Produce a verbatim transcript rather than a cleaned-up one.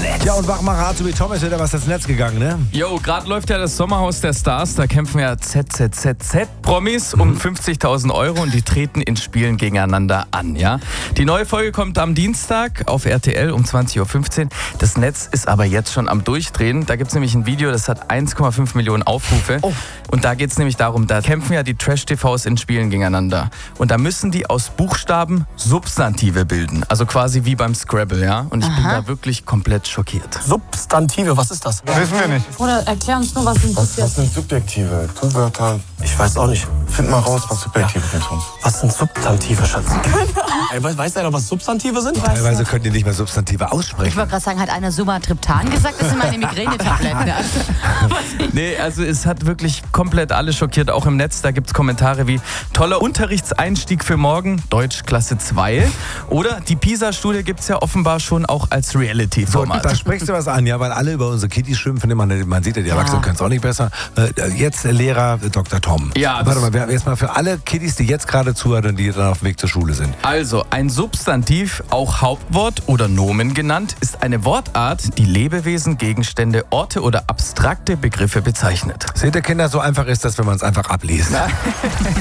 Netz. Ja, und Wachmacher Azubi Tom ist wieder was ins Netz gegangen, ne? Jo, gerade läuft ja das Sommerhaus der Stars. Da kämpfen ja Z Z Z Z-Promis um fünfzigtausend Euro und die treten in Spielen gegeneinander an, ja? Die neue Folge kommt am Dienstag auf R T L um zwanzig Uhr fünfzehn. Das Netz ist aber jetzt schon am Durchdrehen. Da gibt es nämlich ein Video, das hat eins Komma fünf Millionen Aufrufe. Oh. Und da geht es nämlich darum, da kämpfen ja die Trash-T Vs in Spielen gegeneinander. Und da müssen die aus Buchstaben Substantive bilden. Also quasi wie beim Scrabble, ja? Und ich bin da wirklich komplett schockiert. Substantive, was ist das? Wissen wir nicht. Oder erklär uns nur, was sind das Was jetzt? sind Subjektive? Tu-Wörter. Ich weiß auch nicht. Find mal raus, was Subjektive sind für uns. Was sind Substantive, Schatz? Ey, weiß, weiß einer, was Substantive sind? Teilweise könnt ihr nicht mehr Substantive Ich aussprechen. wollte gerade sagen, hat einer Sumatriptan gesagt? Das sind meine Migränetabletten. Nee, also es hat wirklich komplett alle schockiert, auch im Netz. Da gibt es Kommentare wie toller Unterrichtseinstieg für morgen, Deutsch Klasse zwei. Oder die PISA-Studie gibt es ja offenbar schon auch als So, Reality-Format. da sprichst du was an, ja, weil alle über unsere Kitties schimpfen. Man, man sieht ja, die Erwachsenen können es auch nicht besser. Äh, jetzt äh, Lehrer äh, Doktor Tom. Ja, Warte das- mal, wer- jetzt mal für alle Kitties, die jetzt gerade zuhören und die dann auf dem Weg zur Schule sind. Also, ein Substantiv, auch Hauptwort oder Nomen genannt, ist eine Wortart, die Lebewesen, Gegenstände, Orte oder abstrakte Begriffe bezeichnet. Seht ihr, Kinder, so einfach ist das, wenn man es einfach abliest.